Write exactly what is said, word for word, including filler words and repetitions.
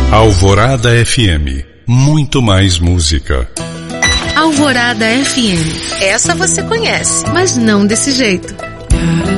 Alvorada F M. Muito mais música. Alvorada F M. Essa você conhece, mas não desse jeito.